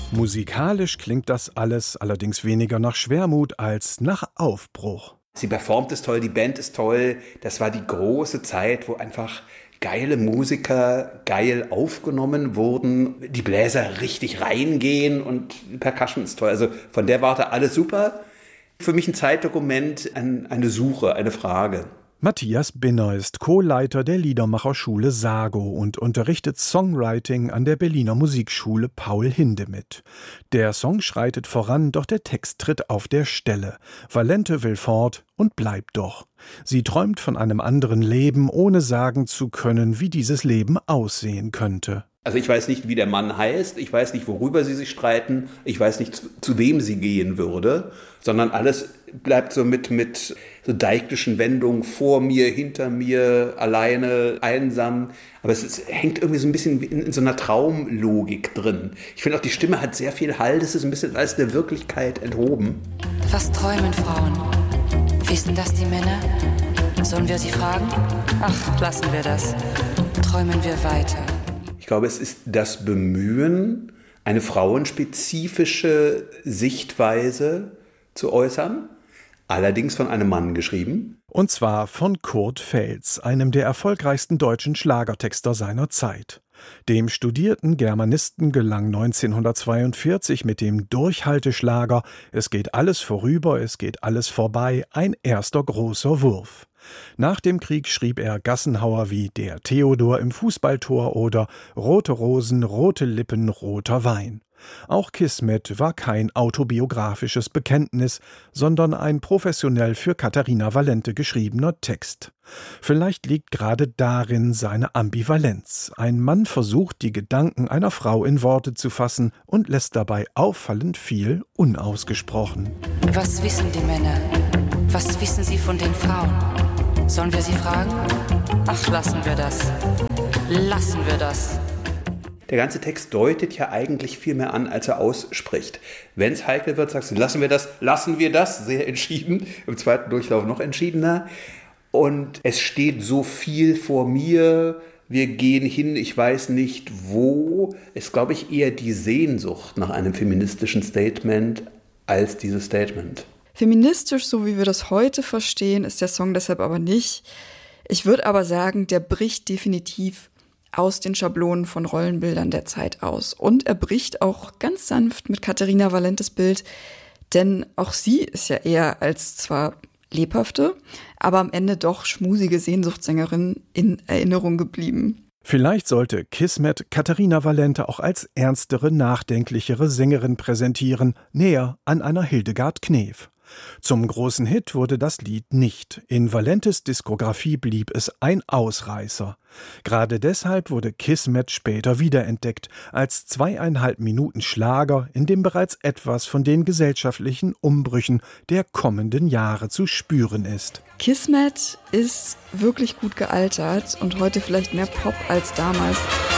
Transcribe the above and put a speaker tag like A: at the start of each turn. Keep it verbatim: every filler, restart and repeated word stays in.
A: Musikalisch klingt das alles allerdings weniger nach Schwermut als nach Aufbruch.
B: Sie performt es toll, die Band ist toll. Das war die große Zeit, wo einfach geile Musiker geil aufgenommen wurden, die Bläser richtig reingehen und die Percussion ist toll. Also von der Warte alles super. Für mich ein Zeitdokument, ein, eine Suche, eine Frage.
A: Matthias Binner ist Co-Leiter der Liedermacherschule Sago und unterrichtet Songwriting an der Berliner Musikschule Paul Hindemith. Der Song schreitet voran, doch der Text tritt auf der Stelle. Valente will fort und bleibt doch. Sie träumt von einem anderen Leben, ohne sagen zu können, wie dieses Leben aussehen könnte.
B: Also ich weiß nicht, wie der Mann heißt, ich weiß nicht, worüber sie sich streiten, ich weiß nicht, zu, zu wem sie gehen würde, sondern alles bleibt so mit, mit so deiktischen Wendungen vor mir, hinter mir, alleine, einsam. Aber es ist, hängt irgendwie so ein bisschen in, in so einer Traumlogik drin. Ich finde auch, die Stimme hat sehr viel Halt, es ist ein bisschen als der Wirklichkeit enthoben.
C: Was träumen Frauen? Wissen das die Männer? Sollen wir sie fragen? Ach, lassen wir das. Träumen wir weiter.
B: Ich glaube, es ist das Bemühen, eine frauenspezifische Sichtweise zu äußern, allerdings von einem Mann geschrieben.
A: Und zwar von Kurt Feltz, einem der erfolgreichsten deutschen Schlagertexter seiner Zeit. Dem studierten Germanisten gelang neunzehnhundertzweiundvierzig mit dem Durchhalteschlager »Es geht alles vorüber, es geht alles vorbei« ein erster großer Wurf. Nach dem Krieg schrieb er Gassenhauer wie »Der Theodor im Fußballtor« oder »Rote Rosen, rote Lippen, roter Wein«. Auch Kismet war kein autobiografisches Bekenntnis, sondern ein professionell für Katharina Valente geschriebener Text. Vielleicht liegt gerade darin seine Ambivalenz. Ein Mann versucht, die Gedanken einer Frau in Worte zu fassen und lässt dabei auffallend viel unausgesprochen.
C: Was wissen die Männer? Was wissen sie von den Frauen? Sollen wir sie fragen? Ach, lassen wir das. Lassen wir das.
B: Der ganze Text deutet ja eigentlich viel mehr an, als er ausspricht. Wenn es heikel wird, sagst du, lassen wir das, lassen wir das, sehr entschieden. Im zweiten Durchlauf noch entschiedener. Und es steht so viel vor mir, wir gehen hin, ich weiß nicht wo. Ist, glaube ich, eher die Sehnsucht nach einem feministischen Statement als dieses Statement.
D: Feministisch, so wie wir das heute verstehen, ist der Song deshalb aber nicht. Ich würde aber sagen, der bricht definitiv aus den Schablonen von Rollenbildern der Zeit aus. Und er bricht auch ganz sanft mit Katharina Valentes Bild, denn auch sie ist ja eher als zwar lebhafte, aber am Ende doch schmusige Sehnsuchtssängerin in Erinnerung geblieben.
A: Vielleicht sollte Kismet Katharina Valente auch als ernstere, nachdenklichere Sängerin präsentieren, näher an einer Hildegard Knef. Zum großen Hit wurde das Lied nicht. In Valentes Diskografie blieb es ein Ausreißer. Gerade deshalb wurde Kismet später wiederentdeckt, als zweieinhalb Minuten Schlager, in dem bereits etwas von den gesellschaftlichen Umbrüchen der kommenden Jahre zu spüren ist.
D: Kismet ist wirklich gut gealtert und heute vielleicht mehr Pop als damals.